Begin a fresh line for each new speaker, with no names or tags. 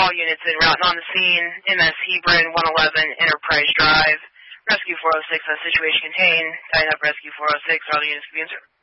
all units en route on the scene. MS Hebron 111 Enterprise Drive. Rescue 406, situation contained. Tying up Rescue 406, all units can be in service.